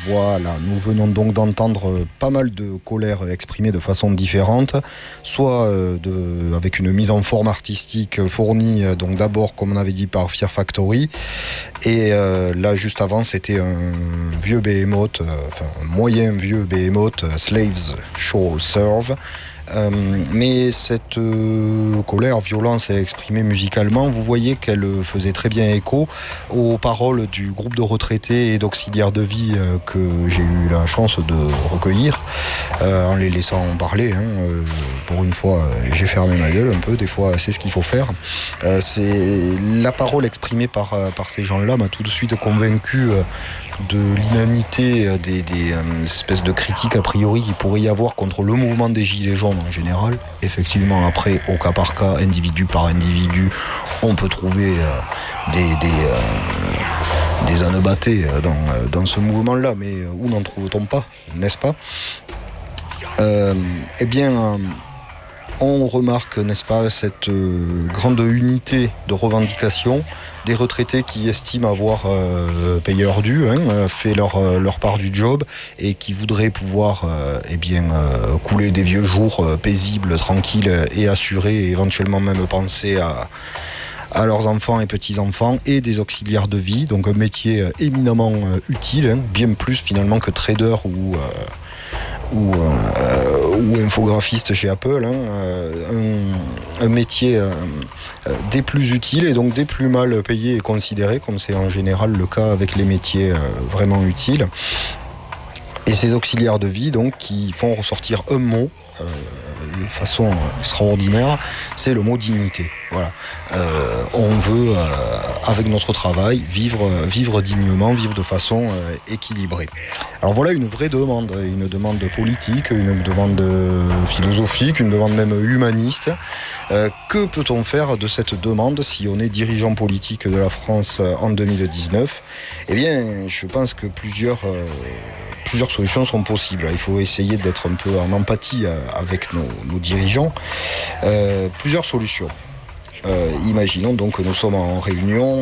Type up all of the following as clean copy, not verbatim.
Voilà, nous venons donc d'entendre pas mal de colère exprimée de façon différente, soit avec une mise en forme artistique fournie, donc d'abord comme on avait dit par Fear Factory, et là juste avant c'était un vieux behemoth, enfin un moyen vieux behemoth, Slaves Shall Serve. Mais cette colère, violence exprimée musicalement, vous voyez qu'elle faisait très bien écho aux paroles du groupe de retraités et d'auxiliaires de vie que j'ai eu la chance de recueillir en les laissant parler. Pour une fois, j'ai fermé ma gueule un peu, des fois c'est ce qu'il faut faire. C'est la parole exprimée par ces gens-là m'a tout de suite convaincu de l'inanité des espèces de critiques a priori qu'il pourrait y avoir contre le mouvement des Gilets jaunes en général. Effectivement, après, au cas par cas, individu par individu, on peut trouver des ânes battés dans ce mouvement-là, mais où n'en trouve-t-on pas, n'est-ce pas ? Eh bien, on remarque, n'est-ce pas, cette grande unité de revendication des retraités qui estiment avoir payé leur dû, fait leur part du job et qui voudraient pouvoir couler des vieux jours paisibles, tranquilles et assurés et éventuellement même penser à leurs enfants et petits-enfants et des auxiliaires de vie, donc un métier éminemment utile, bien plus finalement que trader ou infographiste chez Apple, un métier des plus utiles et donc des plus mal payés et considérés, comme c'est en général le cas avec les métiers vraiment utiles. Et ces auxiliaires de vie donc qui font ressortir un mot de façon extraordinaire, c'est le mot dignité. Voilà. On veut, avec notre travail, vivre dignement, vivre de façon équilibrée. Alors voilà une vraie demande, une demande politique, une demande philosophique, une demande même humaniste. Que peut-on faire de cette demande si on est dirigeant politique de la France en 2019 ? Eh bien, je pense que plusieurs solutions sont possibles. Il faut essayer d'être un peu en empathie avec nos dirigeants. Plusieurs solutions. Imaginons donc que nous sommes en réunion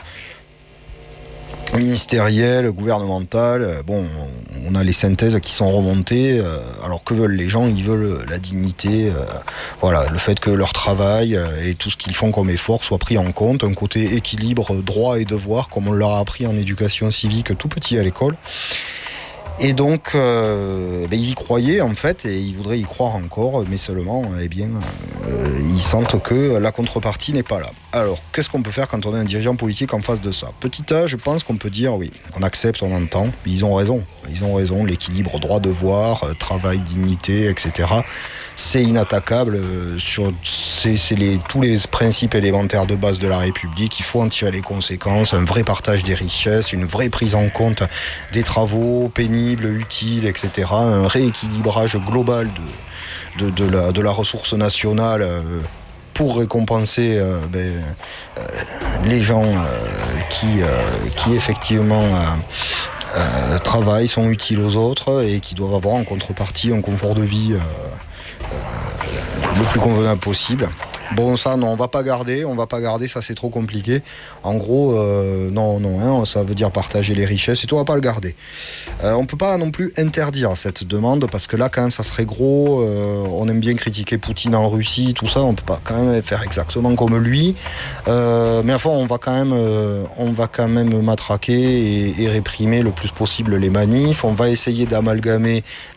ministérielle, gouvernementale. On a les synthèses qui sont remontées. Alors que veulent les gens ? Ils veulent la dignité. Le fait que leur travail et tout ce qu'ils font comme effort soit pris en compte. Un côté équilibre, droit et devoir, comme on leur a appris en éducation civique tout petit à l'école. Et donc, ils y croyaient en fait, et ils voudraient y croire encore, mais seulement, ils sentent que la contrepartie n'est pas là. Alors, qu'est-ce qu'on peut faire quand on est un dirigeant politique en face de ça ? Petit A, je pense qu'on peut dire oui, on accepte, on entend, ils ont raison, l'équilibre droit-devoir, travail, dignité, etc. C'est inattaquable, c'est tous les principes élémentaires de base de la République, il faut en tirer les conséquences, un vrai partage des richesses, une vraie prise en compte des travaux pénibles, utiles, etc. Un rééquilibrage global de la ressource nationale pour récompenser les gens qui effectivement travaillent, sont utiles aux autres et qui doivent avoir en contrepartie un confort de vie le plus convenable possible. Bon, ça, non, on va pas garder, ça c'est trop compliqué. En gros, non, ça veut dire partager les richesses et tout, on va pas le garder. On peut pas non plus interdire cette demande, parce que là, quand même, ça serait gros. On aime bien critiquer Poutine en Russie, tout ça, on peut pas quand même faire exactement comme lui. Mais enfin, on va quand même matraquer et réprimer le plus possible les manifs. On va essayer d'amalgamer